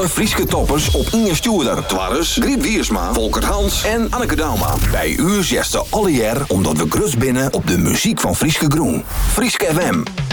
alle Frieske toppers op Inge Stuurder. Twarres, Griet Wiersma, Volkert Hans en Anneke Dauma. Bij u zesten alle jaar omdat we grus binnen op de muziek van Frieske Groen. Frieske FM.